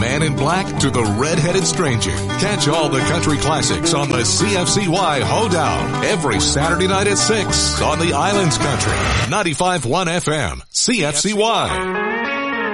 Man in Black to the Red-Headed Stranger. Catch all the country classics on the CFCY Hoedown every Saturday night at 6 on the Islands Country. 95.1 FM, CFCY.